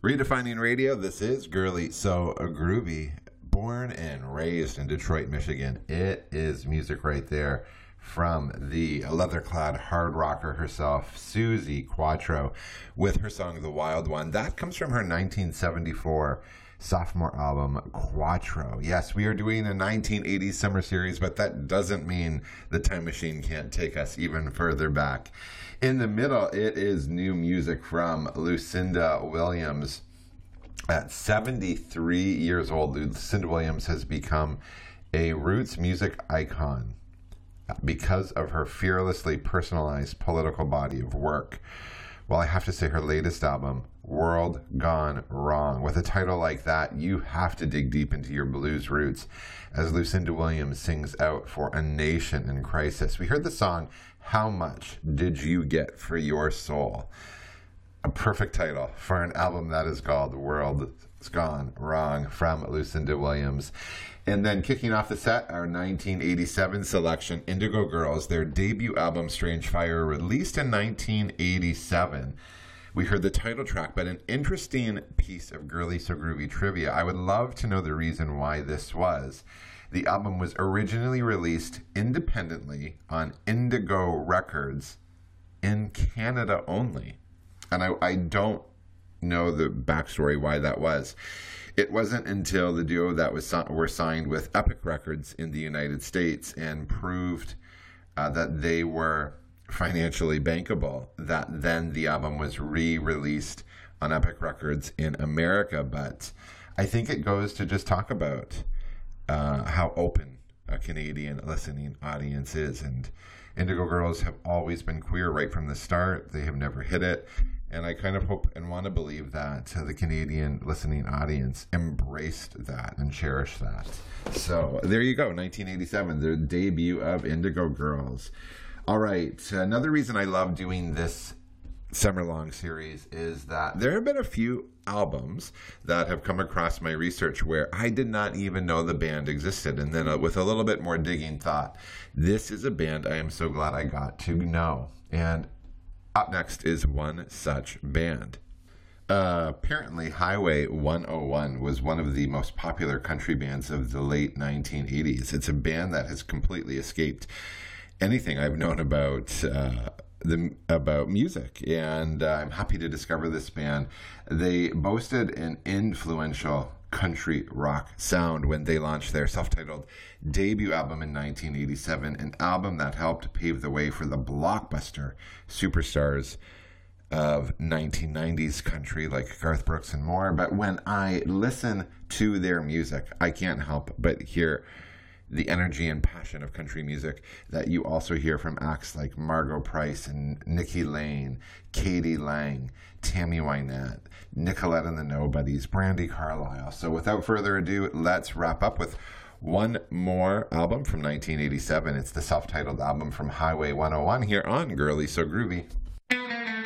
Redefining radio, this is Girly So Groovy. Born and raised in Detroit, Michigan. It is music right there from the leather-clad hard rocker herself, Suzi Quatro, with her song The Wild One. That comes from her 1974 sophomore album, Quatro. Yes, we are doing a 1980s summer series, but that doesn't mean the time machine can't take us even further back. In the middle, it is new music from Lucinda Williams. At 73 years old, Lucinda Williams has become a roots music icon because of her fearlessly personalized political body of work. Well, I have to say her latest album, World Gone Wrong, with a title like that, you have to dig deep into your blues roots as Lucinda Williams sings out for a nation in crisis. We heard the song, How Much Did You Get for Your Soul? A perfect title for an album that is called World's Gone Wrong from Lucinda Williams. And then kicking off the set, our 1987 selection, Indigo Girls, their debut album, Strange Fire, released in 1987. We heard the title track, but an interesting piece of Girly So Groovy trivia. I would love to know the reason why this was. The album was originally released independently on Indigo Records in Canada only. And I don't know the backstory why that was. It wasn't until the duo that were signed with Epic Records in the United States and proved that they were financially bankable that then the album was re-released on Epic Records in America. But I think it goes to just talk about how open a Canadian listening audience is. And Indigo Girls have always been queer right from the start. They have never hid it. And I kind of hope and want to believe that the Canadian listening audience embraced that and cherished that. So there you go, 1987, the debut of Indigo Girls. All right, another reason I love doing this summer-long series is that there have been a few albums that have come across my research where I did not even know the band existed. And then with a little bit more digging thought, this is a band I am so glad I got to know. And up next is one such band. Apparently, Highway 101 was one of the most popular country bands of the late 1980s. It's a band that has completely escaped anything I've known about about music, and I'm happy to discover this band. They boasted an influential country rock sound when they launched their self-titled debut album in 1987, an album that helped pave the way for the blockbuster superstars of 1990s country like Garth Brooks and more. But when I listen to their music, I can't help but hear the energy and passion of country music that you also hear from acts like Margo Price and Nikki Lane, Katie Lang, Tammy Wynette, Nicolette and the Nobodies, Brandi Carlile. So without further ado, let's wrap up with one more album from 1987. It's the self-titled album from Highway 101 here on Girly So Groovy.